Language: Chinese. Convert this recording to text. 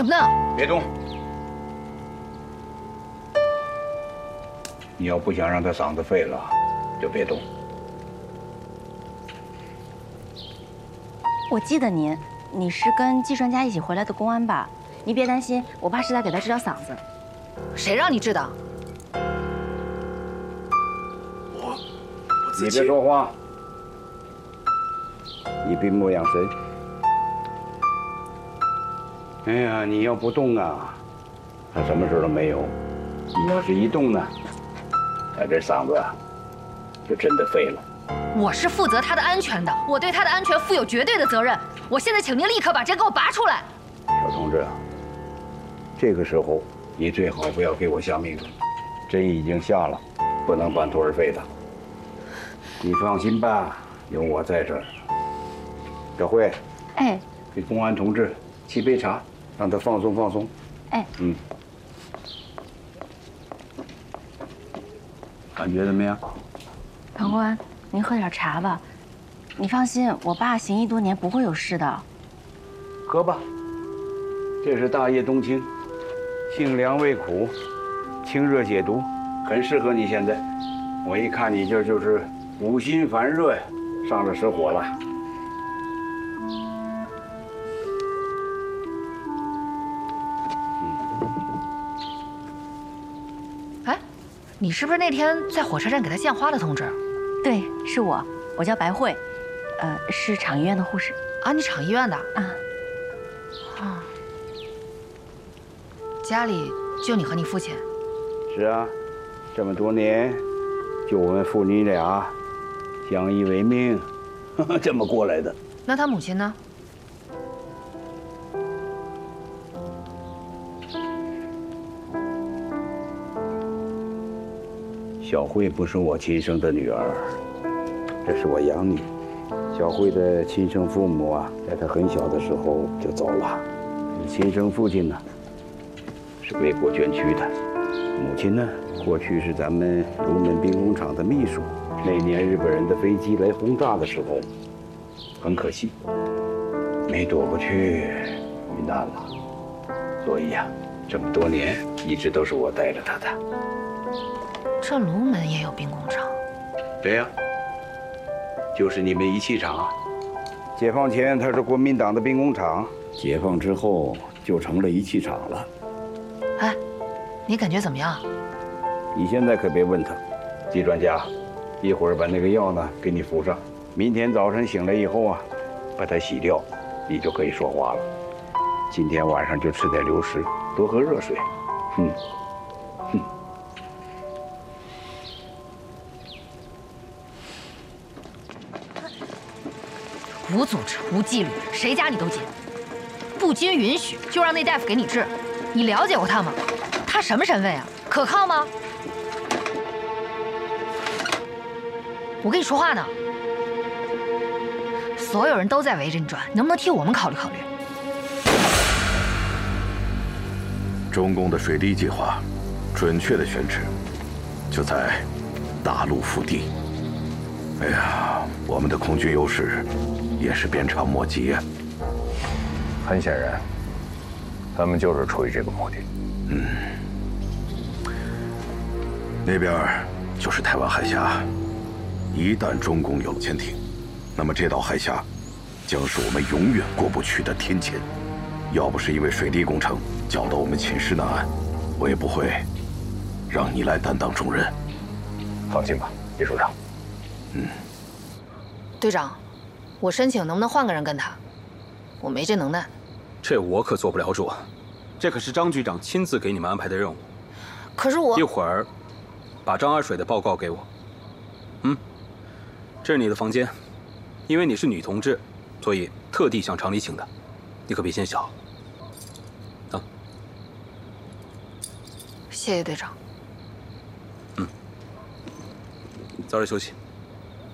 什么呢？ 别动！你要不想让他嗓子废了，就别动。 我记得您，你是跟季专家一起回来的公安吧？您别担心，我爸是在给他治疗嗓子。 谁让你治的？ 我自己。 你别说话，你闭目养神。哎呀，你要不动啊，他什么事都没有；你要是一动呢，他这嗓子啊，就真的废了。 我是负责他的安全的，我对他的安全负有绝对的责任。我现在请您立刻把针给我拔出来。 小同志，这个时候你最好不要给我下命令，针已经下了，不能半途而废的。你放心吧，有我在这儿。小慧， 哎， 给公安同志沏杯茶，让他放松放松。 哎， 感觉怎么样？ 唐公安，您喝点茶吧。你放心，我爸行医多年，不会有事的。 喝吧，这是大叶冬青，性凉味苦，清热解毒，很适合你现在。我一看你这就是五心烦热呀，上了实火了。 哎，你是不是那天在火车站给他献花的同志？ 对，是我，我叫白慧，是厂医院的护士。 啊，你厂医院的啊？ 啊，家里就你和你父亲？ 是啊，这么多年，就我们父女俩相依为命，这么过来的。 那他母亲呢？ 小慧不是我亲生的女儿，这是我养女。小慧的亲生父母啊，在她很小的时候就走了。亲生父亲呢，是为国捐躯的。母亲呢，过去是咱们龙门兵工厂的秘书。那年日本人的飞机来轰炸的时候，很可惜，没躲过去，遇难了。所以呀，这么多年一直都是我带着她的。 这龙门也有兵工厂？ 对呀，就是你们仪器厂啊。解放前它是国民党的兵工厂，解放之后就成了仪器厂了。 哎，你感觉怎么样？ 你现在可别问他，季专家，一会儿把那个药呢给你服上，明天早晨醒来以后啊，把它洗掉，你就可以说话了。今天晚上就吃点流食，多喝热水。 无组织、无纪律，谁家你都进。不经允许就让那大夫给你治，你了解过他吗？他什么身份呀？可靠吗？我跟你说话呢。所有人都在围着你转，能不能替我们考虑考虑？ 中共的水利计划，准确的选址就在大陆腹地。哎呀，我们的空军优势也是鞭长莫及呀。 很显然，他们就是出于这个目的。 那边就是台湾海峡，一旦中共有了潜艇，那么这道海峡将是我们永远过不去的天堑。要不是因为水利工程搅得我们寝食难安，我也不会让你来担当重任。 放心吧，叶署长。 队长，我申请能不能换个人跟他？我没这能耐。 这我可做不了主，这可是张局长亲自给你们安排的任务。 可是我一会儿把张二水的报告给我。这是你的房间，因为你是女同志，所以特地向厂里请的，你可别嫌小。 谢谢队长。 早点休息。